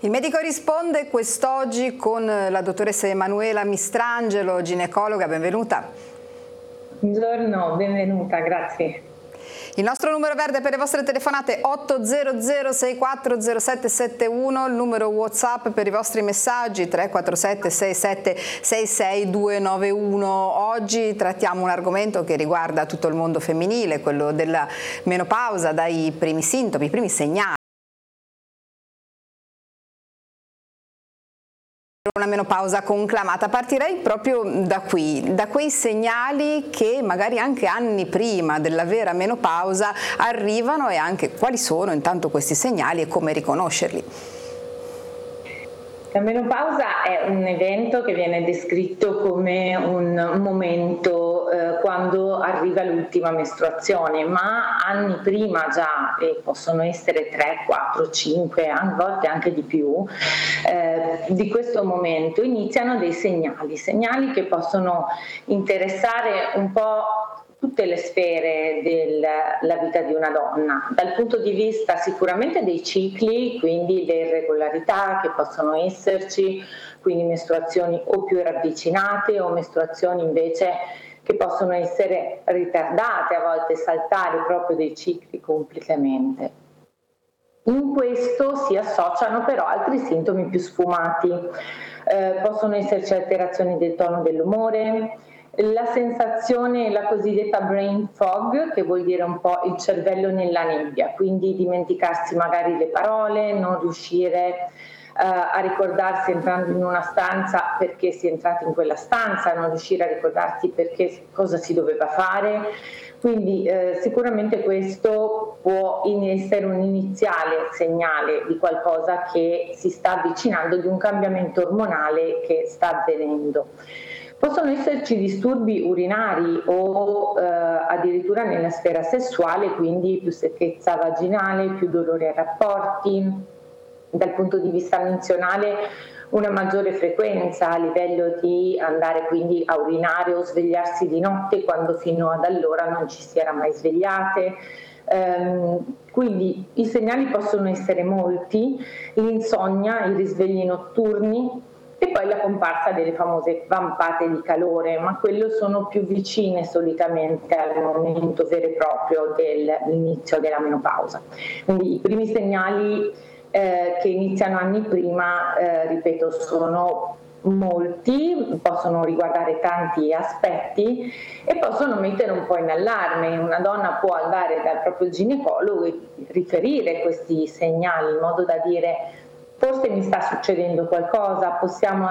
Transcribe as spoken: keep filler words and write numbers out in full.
Il medico risponde quest'oggi con la dottoressa Emanuela Mistrangelo, ginecologa. Benvenuta. Buongiorno, benvenuta, grazie. Il nostro numero verde per le vostre telefonate otto zero zero sei quattro zero sette sette uno, il numero WhatsApp per i vostri messaggi tre quattro sette sei sette sei sei due nove uno. Oggi trattiamo un argomento che riguarda tutto il mondo femminile, quello della menopausa, dai primi sintomi, i primi segnali. Una menopausa conclamata. Partirei proprio da qui, da quei segnali che magari anche anni prima della vera menopausa arrivano, e anche quali sono intanto questi segnali e come riconoscerli. La menopausa è un evento che viene descritto come un momento eh, quando arriva l'ultima mestruazione, ma anni prima già, e possono essere tre, quattro, cinque, a volte anche di più, eh, di questo momento iniziano dei segnali, segnali che possono interessare un po' tutte le sfere della vita di una donna, dal punto di vista sicuramente dei cicli, quindi le irregolarità che possono esserci, quindi mestruazioni o più ravvicinate o mestruazioni invece che possono essere ritardate, a volte saltare proprio dei cicli completamente. In questo si associano però altri sintomi più sfumati, eh, possono esserci alterazioni del tono dell'umore, la sensazione, la cosiddetta brain fog, che vuol dire un po' il cervello nella nebbia, quindi dimenticarsi magari le parole, non riuscire uh, a ricordarsi entrando in una stanza perché si è entrati in quella stanza, non riuscire a ricordarsi perché cosa si doveva fare. Quindi eh, sicuramente questo può essere un iniziale segnale di qualcosa che si sta avvicinando, di un cambiamento ormonale che sta avvenendo. Possono esserci disturbi urinari o eh, addirittura nella sfera sessuale, quindi più secchezza vaginale, più dolore ai rapporti, dal punto di vista menzionale una maggiore frequenza a livello di andare quindi a urinare o svegliarsi di notte quando fino ad allora non ci si era mai svegliate. Um, quindi i segnali possono essere molti: l'insonnia, i risvegli notturni, e poi la comparsa delle famose vampate di calore, ma quello sono più vicine solitamente al momento vero e proprio dell'inizio della menopausa. Quindi i primi segnali eh, che iniziano anni prima, eh, ripeto, sono molti, possono riguardare tanti aspetti e possono mettere un po' in allarme. Una donna può andare dal proprio ginecologo e riferire questi segnali in modo da dire: forse mi sta succedendo qualcosa, possiamo